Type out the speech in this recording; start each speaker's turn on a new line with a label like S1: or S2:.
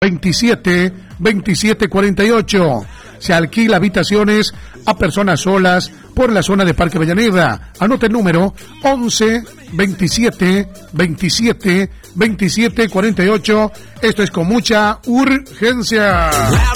S1: 2748. Se alquila habitaciones a personas solas por la zona de Parque Avellaneda. Anote el número 11 27 27 27 48. Esto es con mucha urgencia.